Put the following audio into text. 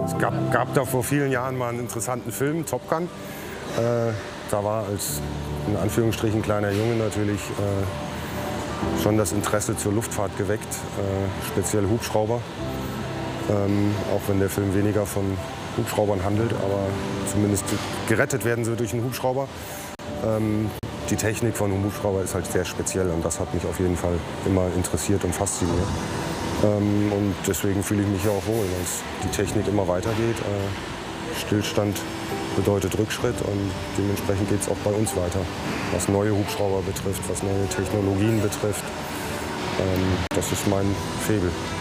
Es gab da vor vielen Jahren mal einen interessanten Film, Top Gun. Da war als in Anführungsstrichen kleiner Junge natürlich schon das Interesse zur Luftfahrt geweckt, speziell Hubschrauber. Auch wenn der Film weniger von Hubschraubern handelt, aber zumindest gerettet werden sie durch einen Hubschrauber. Die Technik von einem Hubschrauber ist halt sehr speziell und das hat mich auf jeden Fall immer interessiert und fasziniert. Und deswegen fühle ich mich ja auch wohl, weil die Technik immer weitergeht. Stillstand bedeutet Rückschritt und dementsprechend geht es auch bei uns weiter, was neue Hubschrauber betrifft, was neue Technologien betrifft. Das ist mein Faible.